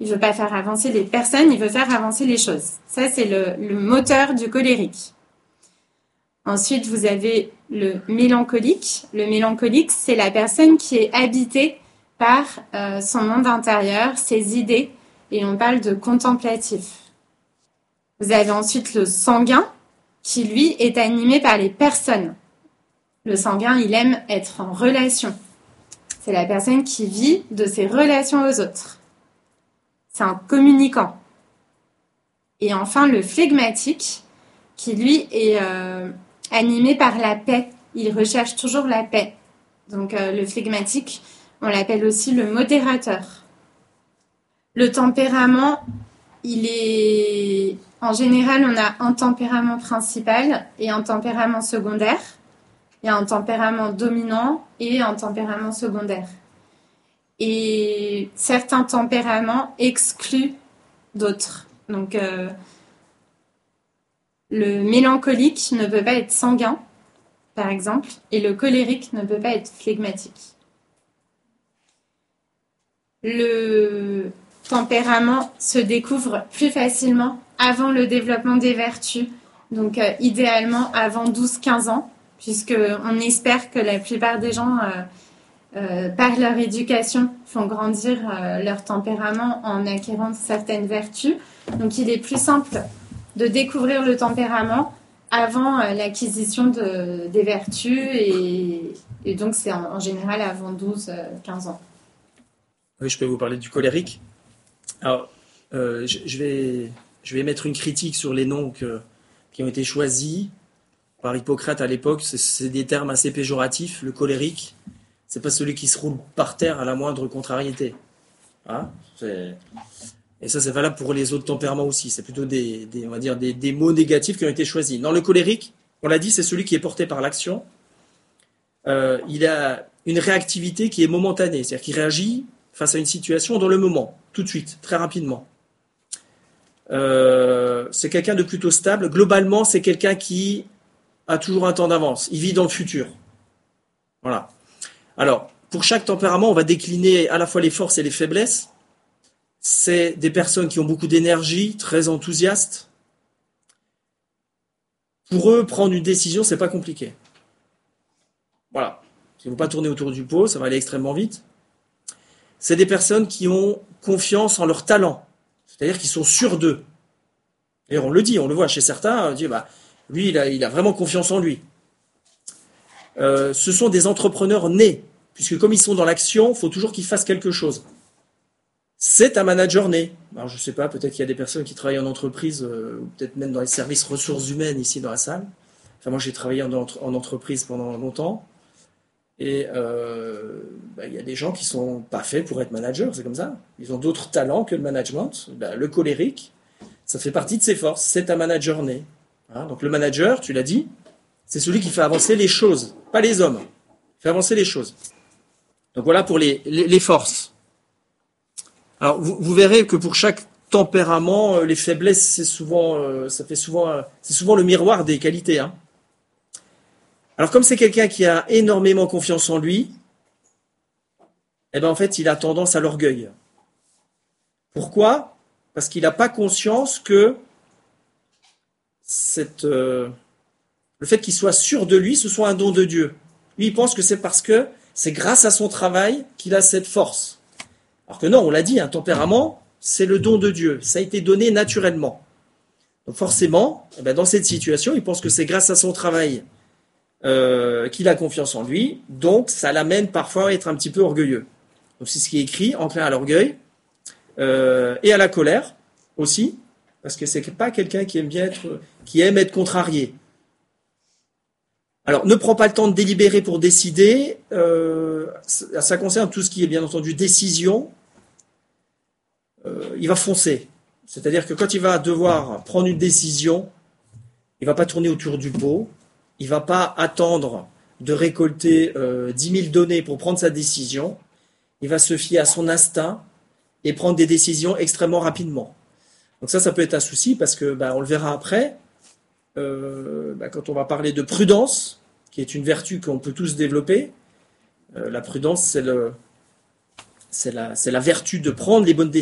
Il veut pas faire avancer les personnes, il veut faire avancer les choses. Ça, c'est le moteur du colérique. Ensuite, vous avez le mélancolique. Le mélancolique, c'est la personne qui est habitée par son monde intérieur, ses idées, et on parle de contemplatif. Vous avez ensuite le sanguin, qui lui est animé par les personnes. Le sanguin, il aime être en relation. C'est la personne qui vit de ses relations aux autres. C'est un communicant. Et enfin, le flegmatique, qui lui est animé par la paix. Il recherche toujours la paix. Donc le flegmatique, on l'appelle aussi le modérateur. Le tempérament, il est... En général, on a un tempérament principal et un tempérament secondaire. Il y a un tempérament dominant et un tempérament secondaire. Et certains tempéraments excluent d'autres. Donc, le mélancolique ne peut pas être sanguin, par exemple, et le colérique ne peut pas être flegmatique. Le tempérament se découvre plus facilement avant le développement des vertus, donc idéalement avant 12-15 ans, puisqu'on espère que la plupart des gens, par leur éducation, font grandir leur tempérament en acquérant certaines vertus. Donc il est plus simple de découvrir le tempérament avant l'acquisition des vertus, et donc c'est en général avant 12-15 ans. Oui, je peux vous parler du colérique. Alors, je vais mettre une critique sur les noms qui ont été choisis par Hippocrate à l'époque. C'est des termes assez péjoratifs. Le colérique, c'est pas celui qui se roule par terre à la moindre contrariété. Hein, et ça, c'est valable pour les autres tempéraments aussi. C'est plutôt on va dire des mots négatifs qui ont été choisis. Non, le colérique, on l'a dit, c'est celui qui est porté par l'action. Il a une réactivité qui est momentanée, c'est-à-dire qu'il réagit face à une situation dans le moment, tout de suite, très rapidement. C'est quelqu'un de plutôt stable. Globalement, c'est quelqu'un qui a toujours un temps d'avance. Il vit dans le futur. Voilà. Alors, pour chaque tempérament, on va décliner à la fois les forces et les faiblesses. C'est des personnes qui ont beaucoup d'énergie, très enthousiastes. Pour eux, prendre une décision, c'est pas compliqué. Voilà. Ils ne vont pas tourner autour du pot, ça va aller extrêmement vite. C'est des personnes qui ont confiance en leur talent. C'est-à-dire qu'ils sont sûrs d'eux. D'ailleurs, on le dit, on le voit chez certains, on dit, lui, il a vraiment confiance en lui. Ce sont des entrepreneurs nés, puisque comme ils sont dans l'action, il faut toujours qu'ils fassent quelque chose. C'est un manager né. Alors, je ne sais pas, peut-être qu'il y a des personnes qui travaillent en entreprise, ou peut-être même dans les services ressources humaines ici dans la salle. Enfin, moi, j'ai travaillé en entreprise pendant longtemps. Et il y a des gens qui ne sont pas faits pour être managers, c'est comme ça. Ils ont d'autres talents que le management. Le colérique, ça fait partie de ses forces. C'est un manager né. Hein, donc le manager, tu l'as dit, c'est celui qui fait avancer les choses, pas les hommes. Il fait avancer les choses. Donc voilà pour les forces. Alors vous verrez que pour chaque tempérament, les faiblesses, c'est souvent le miroir des qualités. Hein. Alors comme c'est quelqu'un qui a énormément confiance en lui, en fait il a tendance à l'orgueil. Pourquoi ? Parce qu'il n'a pas conscience que le fait qu'il soit sûr de lui, ce soit un don de Dieu. Lui, il pense que c'est parce que c'est grâce à son travail qu'il a cette force. Alors que non, on l'a dit, un tempérament, c'est le don de Dieu. Ça a été donné naturellement. Donc forcément, dans cette situation, il pense que c'est grâce à son travail qu'il a confiance en lui. Donc, ça l'amène parfois à être un petit peu orgueilleux. Donc, c'est ce qui est écrit, enclin à l'orgueil et à la colère aussi, parce que c'est pas quelqu'un qui aime être contrarié. Alors, ne prends pas le temps de délibérer pour décider. Ça concerne tout ce qui est bien entendu décision. Il va foncer. C'est-à-dire que quand il va devoir prendre une décision, il va pas tourner autour du pot. Il va pas attendre de récolter 10 000 données pour prendre sa décision. Il va se fier à son instinct et prendre des décisions extrêmement rapidement. Donc ça peut être un souci parce que, on le verra après, quand on va parler de prudence, qui est une vertu qu'on peut tous développer. La prudence, c'est la vertu de prendre les bonnes décisions.